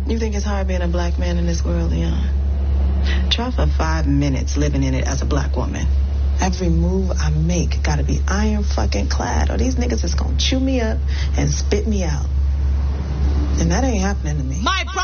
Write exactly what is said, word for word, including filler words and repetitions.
You think it's hard being a black man in this world, Leon? Try for five minutes living in it as a black woman. Every move I make gotta be iron fucking clad, or these niggas is gonna chew me up and spit me out. And that ain't happening to me. My